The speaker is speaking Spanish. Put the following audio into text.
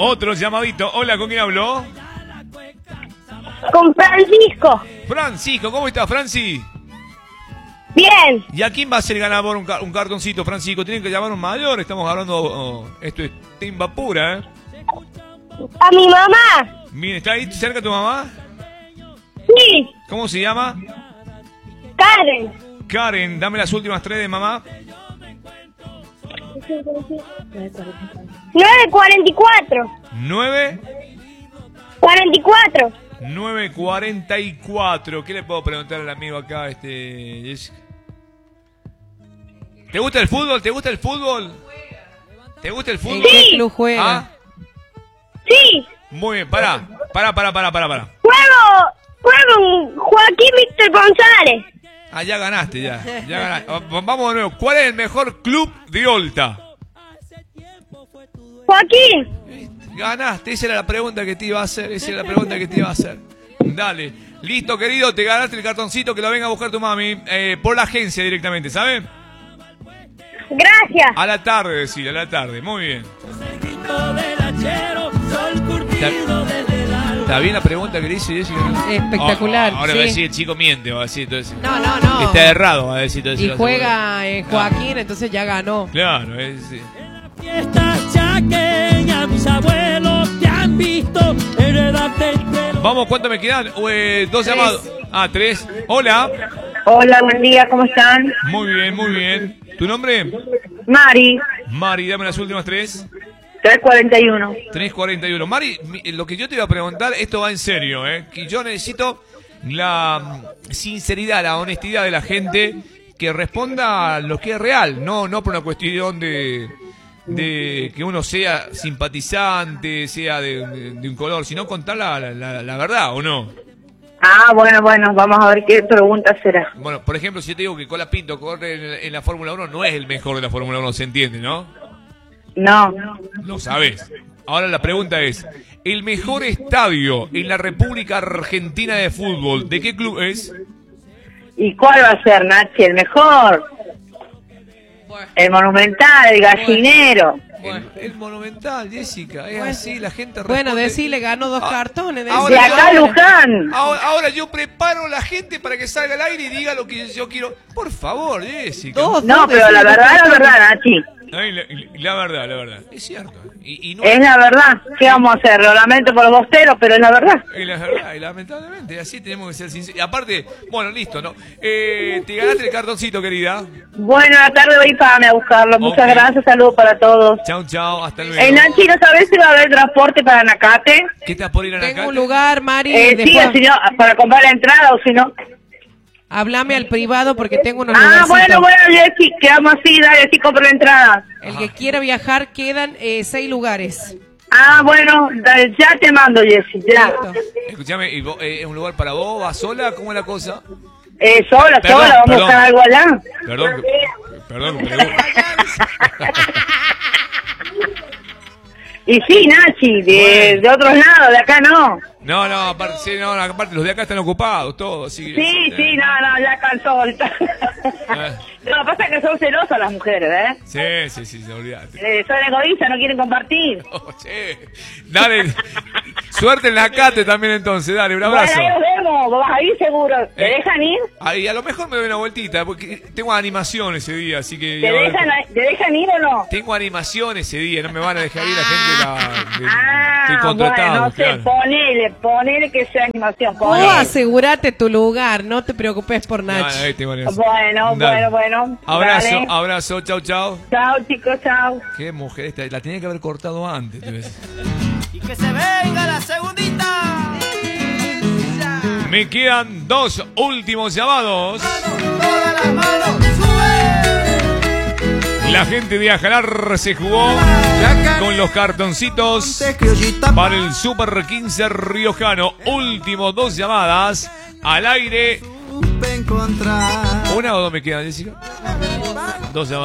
Otro llamadito. Hola, ¿con quién habló? Con Francisco. Francisco, ¿cómo estás, Franci? Bien. ¿Y a quién va a ser ganador un cartoncito, Francisco? Tienen que llamar a un mayor. Estamos hablando... esto es timba pura, ¿eh? A mi mamá. Bien, ¿está ahí cerca tu mamá? Sí. ¿Cómo se llama? Karen. Karen, dame las últimas 3 de mamá. 944. 44. 44. 944. ¿Qué le puedo preguntar al amigo acá, Jessica? ¿Te gusta el fútbol? ¿Te gusta el fútbol? ¿Te gusta el fútbol? ¿En qué club juega? ¿Ah? Sí. Muy bien, pará. Juego en Joaquín Víctor González. Ah, ya ganaste, ya ganaste. Vamos de nuevo. ¿Cuál es el mejor club de Olta? Joaquín. Ganaste, esa era la pregunta que te iba a hacer. Dale. Listo, querido, te ganaste el cartoncito, que lo venga a buscar tu mami. Por la agencia directamente, ¿sabes? Gracias. A la tarde, decir, a la tarde. Muy bien. ¿Está bien la pregunta que le hice Jessica? Espectacular. Ahora sí. va a decir el chico miente, va a decir entonces. No. Está errado, va a decir entonces. Y juega en Joaquín, entonces ya ganó. Claro, sí. Fiestas chaqueñas, mis abuelos te han visto heredarte el pelo. Vamos, ¿cuánto me quedan? 2 llamados. 3. Hola. Hola, buen día, ¿cómo están? Muy bien. ¿Tu nombre? Mari, Mari, dame las últimas 3. 341. 341. Mari, lo que yo te iba a preguntar, esto va en serio, que yo necesito la sinceridad, la honestidad de la gente que responda lo que es real, no por una cuestión de que uno sea simpatizante, sea de un color, sino contar la verdad, ¿o no? Bueno, vamos a ver qué pregunta será. Bueno, por ejemplo, si yo te digo que Colapinto corre en la Fórmula 1, no es el mejor de la Fórmula 1, se entiende, ¿no? No. Lo sabes. Ahora la pregunta es, ¿el mejor estadio en la República Argentina de fútbol, de qué club es? ¿Y cuál va a ser, Nachi? ¿El mejor? El Monumental, el Gallinero. El Monumental, Jessica, es así, la gente responde. Bueno, decirle, ganó 2 cartones. De acá Luján. Ahora yo preparo a la gente para que salga al aire y diga lo que yo quiero. Por favor, Jessica. No, pero la verdad, Nachi. La verdad, es cierto. Y no es la verdad. ¿Qué vamos a hacer? Lo lamento por los bosteros, pero es la verdad. Es la verdad, y lamentablemente, así tenemos que ser sinceros. Y aparte, bueno, listo, ¿no? Te ganaste el cartoncito, querida. Bueno, a la tarde voy a buscarlo. Muchas gracias, saludos para todos. Chau, hasta luego. Nachi, ¿no sabés si va a haber transporte para Anacate? ¿Qué estás por ir a Anacate? Tengo un lugar, Mari. Sí, si no, para comprar la entrada o si no. Háblame al privado porque tengo unos lugarcitos. Bueno, Jessy, quedamos así, dale, sí compro la entrada. El que quiera viajar, quedan 6 lugares. Bueno, dale, ya te mando, Jessy, ya. Escúchame, ¿es un lugar para vos? ¿Vas sola? ¿Cómo es la cosa? Sola, vamos a buscar algo allá. Perdón. Y sí, Nachi, de otros lados, de acá no. No, aparte los de acá están ocupados, todos. Sí, ya cansó. No, pasa que son celosas las mujeres, Sí, olvídate. Son egoístas, no quieren compartir. Dale, suerte en la Cate también entonces, dale, un abrazo. Bueno, ahí nos vemos, vos vas a ir seguro. ¿Te dejan ir? Ahí, a lo mejor me doy una vueltita, porque tengo animación ese día, así que... ¿Te dejan ir o no? Tengo animación ese día, no me van a dejar ir la gente. Estoy contratado. Bueno, no sé, ponele que sea animación. Vos asegurate tu lugar, no te preocupes por Nachi. Bueno. Abrazo, chau. Chao, chicos, chao. Qué mujer esta, la tenía que haber cortado antes. Y que se venga la segundita. Me quedan 2 últimos llamados. Todas las manos, sube. La gente de Ajalar se jugó con los cartoncitos para el Super 15 riojano. Último 2 llamadas al aire. ¿Una o 2 me quedan, Jessica? 2 llamadas.